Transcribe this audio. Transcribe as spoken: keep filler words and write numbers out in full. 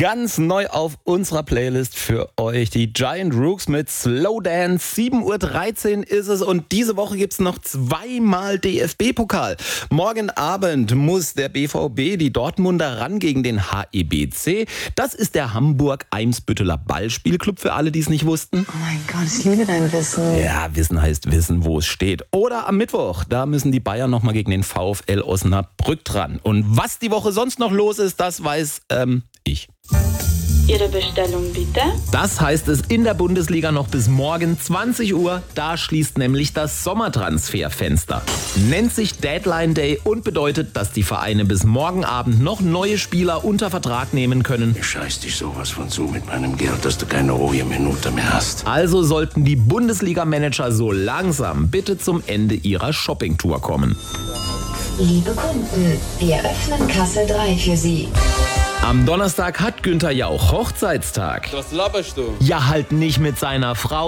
Ganz neu auf unserer Playlist für euch die Giant Rooks mit Slow Dance. sieben Uhr dreizehn ist es und diese Woche gibt's noch zweimal D F B-Pokal. Morgen Abend muss der B V B die Dortmunder ran gegen den H E B C. Das ist der Hamburg-Eimsbütteler Ballspielclub für alle, die es nicht wussten. Oh mein Gott, ich liebe dein Wissen. Ja, Wissen heißt Wissen, wo es steht. Oder am Mittwoch, da müssen die Bayern nochmal gegen den VfL Osnabrück dran. Und was die Woche sonst noch los ist, das weiß ähm, ich. Ihre Bestellung bitte? Das heißt es in der Bundesliga noch bis morgen zwanzig Uhr. Da schließt nämlich das Sommertransferfenster. Nennt sich Deadline Day und bedeutet, dass die Vereine bis morgen Abend noch neue Spieler unter Vertrag nehmen können. Ich scheiß dich sowas von zu mit meinem Geld, dass du keine ruhige Minute mehr hast. Also sollten die Bundesliga-Manager so langsam bitte zum Ende ihrer Shoppingtour kommen. Liebe Kunden, wir öffnen Kasse drei für Sie. Am Donnerstag hat Günther Jauch Hochzeitstag. Was laberst du? Ja, halt nicht mit seiner Frau.